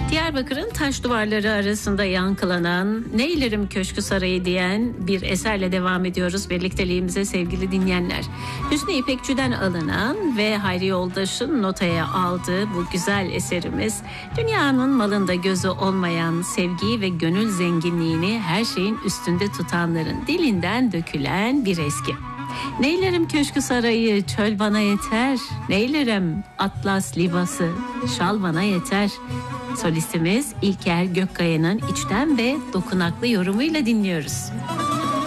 Diyarbakır'ın taş duvarları arasında yankılanan Neylerim Köşkü Sarayı diyen bir eserle devam ediyoruz birlikteliğimize sevgili dinleyenler. Hüsnü İpekçi'den alınan ve Hayri Yoldaş'ın notaya aldığı bu güzel eserimiz dünyanın malında gözü olmayan sevgiyi ve gönül zenginliğini her şeyin üstünde tutanların dilinden dökülen bir ezgi. Neylerim köşkü sarayı, çöl bana yeter. Neylerim atlas libası, şal bana yeter. Solistimiz İlker Gökkaya'nın içten ve dokunaklı yorumuyla dinliyoruz.